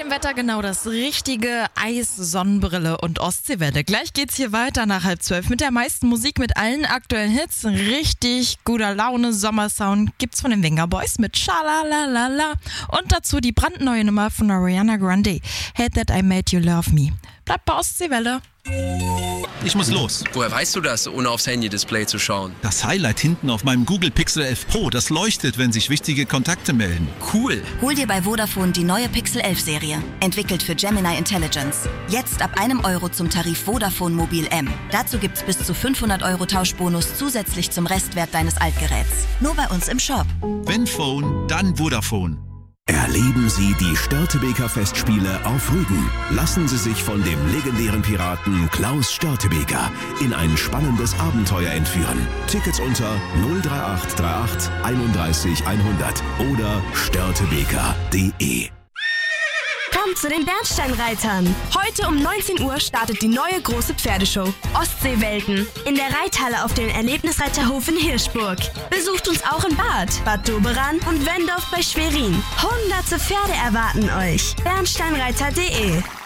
dem Wetter genau das richtige: Eis, Sonnenbrille und Ostseewelle. Gleich geht's hier weiter nach 11:30 mit der meisten Musik, mit allen aktuellen Hits. Richtig guter Laune, Sommersound gibt's von den Venga Boys mit Schalalala. Und dazu die brandneue Nummer von Ariana Grande, Hate That I Made You Love Me. Bleibt bei Ostseewelle. Ich muss los. Woher weißt du das, ohne aufs Handy-Display zu schauen? Das Highlight hinten auf meinem Google Pixel 11 Pro, das leuchtet, wenn sich wichtige Kontakte melden. Cool. Hol dir bei Vodafone die neue Pixel 11 Serie, entwickelt für Gemini Intelligence. Jetzt ab €1 zum Tarif Vodafone Mobil M. Dazu gibt's bis zu 500 € Tauschbonus zusätzlich zum Restwert deines Altgeräts. Nur bei uns im Shop. Wenn Phone, dann Vodafone. Erleben Sie die Störtebeker Festspiele auf Rügen. Lassen Sie sich von dem legendären Piraten Klaus Störtebeker in ein spannendes Abenteuer entführen. Tickets unter 03838 31 100 oder störtebeker.de. Kommt zu den Bernsteinreitern. Heute um 19 Uhr startet die neue große Pferdeshow Ostseewelten in der Reithalle auf dem Erlebnisreiterhof in Hirschburg. Besucht uns auch in Bad Doberan und Wendorf bei Schwerin. Hunderte Pferde erwarten euch. Bernsteinreiter.de